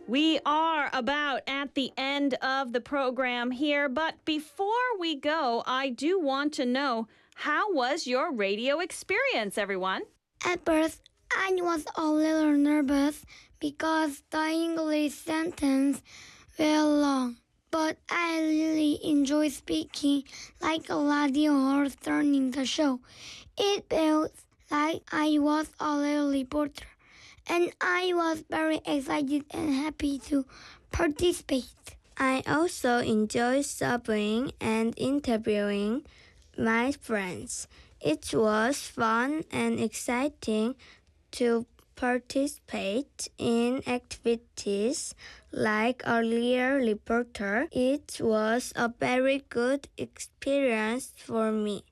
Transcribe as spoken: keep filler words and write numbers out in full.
We are about at the end of the program here, but before we go, I do want to know, how was your radio experience, everyone? At first, I was a little nervous because the English sentence were long, but I really enjoyed speaking like a radio host turning the show. It felt like I was a little reporter, and I was very excited and happy to participate. I also enjoy serving and interviewing my friends. It was fun and exciting to participate in activities like earlier reporter. It was a very good experience for me.